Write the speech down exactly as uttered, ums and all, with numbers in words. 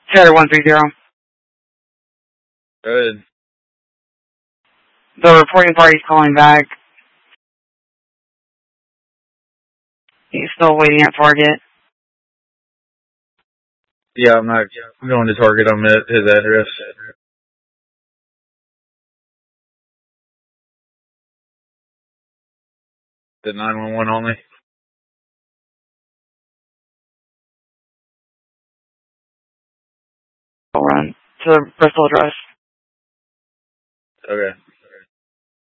Charter one three zero. Good. The reporting party's calling back. He's still waiting at Target. Yeah, I'm not going to Target. I'm at his address. The nine one one only. I'll run to Bristol address. Okay.